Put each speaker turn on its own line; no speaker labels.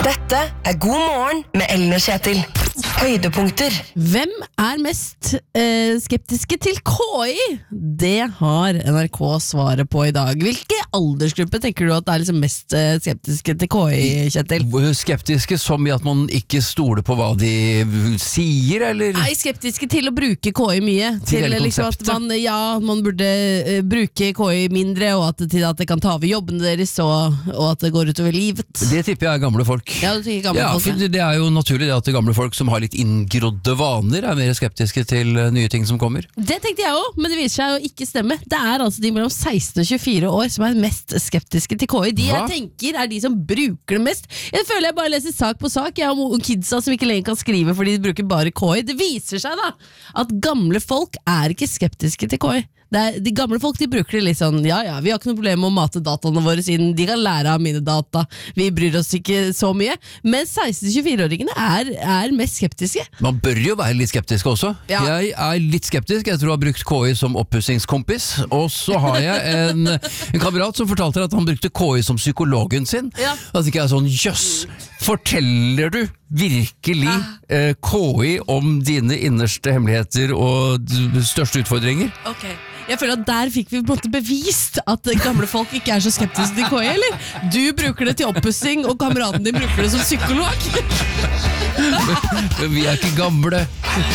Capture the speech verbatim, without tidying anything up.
Dette er God morgen med Ellen og Kjetil. Høydepunkter.
Hvem er mest eh, skeptiske til K I? Det har N R K svaret på i dag. Hvilke aldersgruppe tenker du at er liksom mest eh, skeptiske til K I, Kjetil?
Skeptiske som i at man ikke stoler på hva de sier, eller?
Nei, skeptiske til å bruke K I mye.
Til hele
liksom at man, ja, man burde eh, bruke K I mindre, og at, til at det kan ta over jobbene deres, og, og at det går utover livet.
Det tipper jeg er gamle folk.
Ja, du tenker gamle
ja,
folk,
for det er jo naturlig det at det gamle folk som har litt inngrodde vaner er mer skeptiske til nye ting som kommer.
Det tenkte jeg også, men det viser seg å ikke stemme. Det er altså de mellom seksten og tjuefire år som er mest skeptiske til K I. De
Hva?
jeg tenker er de som bruker det mest. Jeg føler jeg bare leser sak på sak. Jeg har kidsa som ikke lenger kan skrive fordi de bruker bare K I. Det viser seg da at gamle folk er ikke skeptiske til K I. Det er, de gamle folk de bruker det litt sånn, ja ja, vi har ikke noe problem med å mate dataene våre siden de kan lære av mine data, vi bryr oss ikke så mye, men seksten til tjuefire-åringene er, er mest skeptiske.
Man bør jo være litt skeptisk også.
Ja.
Jeg er litt skeptisk, jeg tror jeg har brukt K I som oppussingskompis, og så har jeg en, en kamerat som fortalte at han brukte K I som psykologen sin.
Ja.
Da tenker jeg sånn, jøss, forteller du virkelig eh, K I om dine innerste hemmeligheter og d- største utfordringer?
Ok, jeg føler at der fikk vi på en måte bevist at gamle folk ikke er så skeptiske til K I, eller? Du bruker det til oppussing, og kameraten din bruker det som psykolog.
Men vi er ikke gamle.